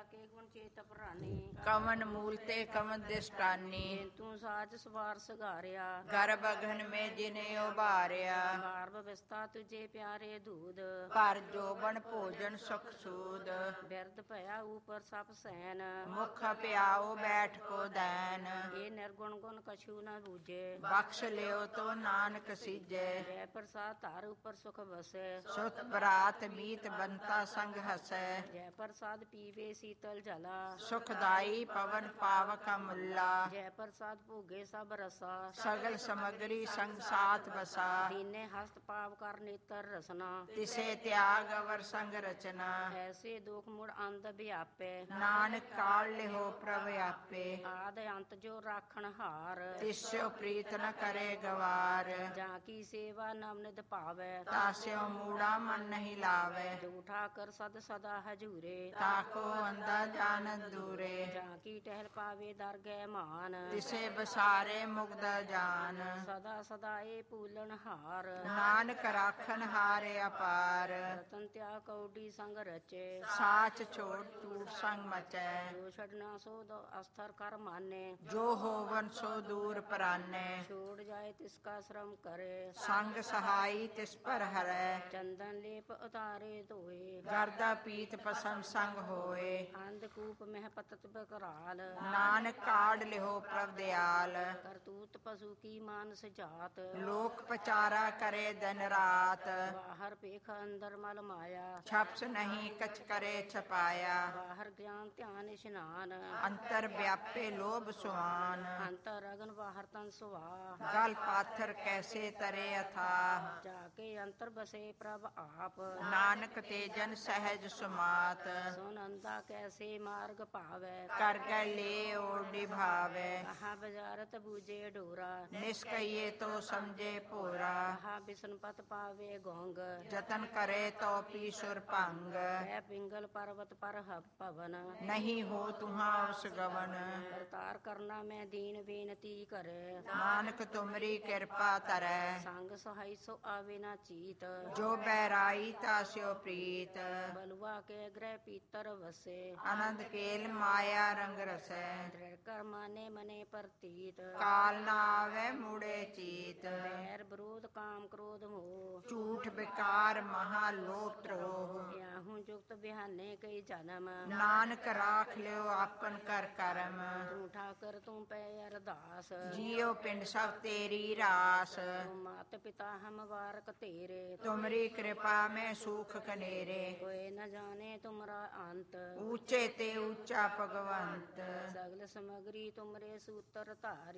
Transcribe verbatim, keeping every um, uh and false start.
ਕੇ ਗੁਣ ਚੇਤ ਪ੍ਰਾਨੀ कवन मूलते कवन दिष्टानी ਤੂੰ ਸਾਜ ਸਵਾਰ ਸਗਾਰਿਆ गर्भ अघन में जिने उबार्या ਗਾਰਭ ਵਿਸਤਾ ਤੁਝੇ ਪਿਆਰੇ ਦੂਧ पर जोबन भोजन सुख सूद ਬਿਰਧ ਭਇਆ ਉਪਰ ਸਭ ਸੈਨ मुख प्याओ बैठ को दैन ਇਹ ਨਿਰਗੁਣ ਗੁਣ ਕਛੂ ਨ ਬੂਝੇ बख्श लियो तो नानक सीजे ਜੈ ਪ੍ਰਸਾਦ ਧਾਰ ਉਪਰ ਸੁਖ ਵਸੈ सुत बरात मीत बनता संग हसै ਜੈ ਪ੍ਰਸਾਦ ਪੀਵੇ ਸੀਤਲ ਜਲਾ सुखदाई पवन पावक मुल्ला ਜੈ ਪ੍ਰਸਾਦ ਭੋਗੇ ਸਭ ਰਸਾ सगल समग्री संग साथ बसा ਦੀਨੇ ਹਸਤ ਪਾਵ ਕਰ ਨੇਤਰ ਰਸਨਾ तिसे त्याग अवर संग रचना ਐਸੇ ਦੁਖ ਮੁੜ ਅੰਧ ਵਿਆਪੇ नानक काल लिहो प्रभ आपे ਆਦ ਅੰਤ ਜੋ ਰਾਖਣ ਹਾਰ तिस्यो प्रीत न करे गवार ਜਾਂ ਕੀ ਸੇਵਾ ਨਾਮ ਨਿਧ ਭਾਵੈ तास्यो मूड़ा मन नहीं लावे ਝੂਠਾ ਕਰ ਸਦ ਸਦਾ ਹਜੂਰੇ ताको अंधा जान दूरे ਜਾਂ ਕੀ ਟਹਿਲ ਪਾਵੇ ਦਰ ਗੈ ਮਾਨ तिसे बसारे मुग्ध जान ਸਦਾ ਸਦਾ ਏ ਪੂਲਣ ਹਾਰ नानक राखन हारे अपार ਰਤਨ ਤਿਆ ਕੌਡੀ ਸੰਗ ਰਚੇ साच छोड़ टूट संग मचै ਜੋ ਛੜਨਾ ਸੋ ਦੋ ਅਸਥਰ ਕਰ ਮਾਨੇ जो होवन सो दूर पराने ਛੋੜ ਜਾਏ ਤਿਸ ਕਾ ਸ਼ਰਮ ਕਰੇ संग सहाई तिस पर हरै ਚੰਦਨ ਲੇਪ ਉਤਾਰੇ ਧੋਏ गर्दा पीत पसंद संग होए ਅੰਧਕੂਪ ਮਹਿ ਪਤਤ ਬਕਰਾਲ नानक काढ़ लिहो प्रभ दयाल ਕਰਤੂਤ ਪਸ਼ੂ ਕੀ ਮਾਨਸ ਜਾਤ लोक पचारा करे दिन रात ਬਾਹਰ ਪੇਖ ਅੰਦਰ ਮਲ ਮਾਇਆ छप्स नहीं कछ करे छपाया ਬਾਹਰ ਗਿਆਨ ਧਿਆਨ ਇਸ਼ਨਾਨ अंतर व्यापे लोभ सुहान ਅੰਤਰ ਅਗਨ ਬਾਹਰ ਤਨ ਸੁਆ गल पाथर कैसे तरे अथाह ਜਾ ਕੇ ਅੰਤਰ ਬਸੇ ਪ੍ਰਭ ਆਪ नानक तेजन सहज सुमात ਸੁਨੰਦਾ ਕੈਸੇ ਮਾਰਗ ਭਾਵੈ कर गए ले ओढ़ी भावे ਕਹਾ ਬਜ਼ਾਰਤ ਬੂਝੇ ਡੋਰਾ निष्कइये तो समझे पोरा ਕਹਾ ਬਿਸ਼ਨ ਪਤ ਪਾਵੇ ਗੋਂਗ जतन करे तो पीसुर भंग ਹੈ ਪਿੰਗਲ ਪਰਵਤ ਪਰ ਹ ਭਵਨ नहीं हो तुहा उस गवन ਕਰਤਾਰ ਕਰਨਾ ਮੈਂ ਦੀਨ ਬੇਨਤੀ ਕਰੇ नानक तुमरी कृपा तरै ਸੰਗ ਸਹਾਈ ਸੋ ਆਵੇ ਨਾ ਚੀਤ जो बैराई तास्यो प्रीत ਬਲਵਾ ਕੇ ਗ੍ਰਹਿ ਪੀਤਰ ਵਸੇ आनंद केल माया रंग रसै ਦ੍ਰਿੜ ਕਰ ਮਾਨੇ ਮਨੇ ਪ੍ਰਤੀਤ काल न आवे मुड़े चीत ਵੈਰ ਵਿਰੋਧ ਕਾਮ ਕ੍ਰੋਧ ਮੋਹ झूठ बेकार महालोभ त्रोह ਯਾਹੂ ਜੁਗਤ ਬਿਹਾਨੇ ਕਈ ਜਨਮ नानक राख लियो आपन कर करम ਝੂਠਾ ਕਰ ਤੂੰ ਪੈ ਅਰਦਾਸ जियो पिंड सब तेरी रास ਤੂੰ ਮਾਤ ਪਿਤਾ ਹਮ ਵਾਰਕ ਤੇਰੇ तुमरी कृपा में सुख कनेरे ਕੋਈ ਨ ਜਾਣੇ ਤੁਮਰਾ ਅੰਤ ऊंचे ते ऊंचा भगवंत ਸਗਲ ਸਮਗਰੀ ਤੁਮਰੇ ਸੂਤਰ ਧਾਰੀ